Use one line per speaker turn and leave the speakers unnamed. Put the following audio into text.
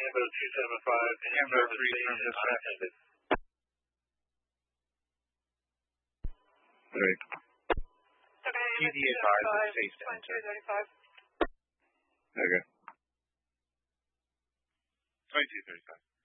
Ambo 275.
Ambo 3 from dispatch.
Right.
PD advised it's safe to enter.
2235. Okay.
2235.